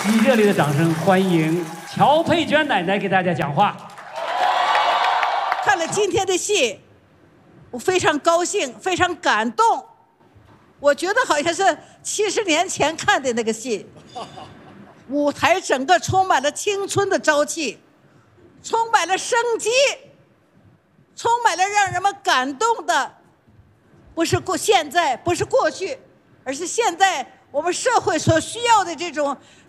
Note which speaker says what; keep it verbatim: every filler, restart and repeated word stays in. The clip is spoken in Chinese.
Speaker 1: 以热烈的掌声欢迎乔佩娟奶奶给大家讲话。
Speaker 2: 看了今天的戏，我非常高兴，非常感动。我觉得好像是七十年前看的那个戏，舞台整个充满了青春的朝气，充满了生机，充满了让人们感动的，不是过现在，不是过去，而是现在我们社会所需要的这种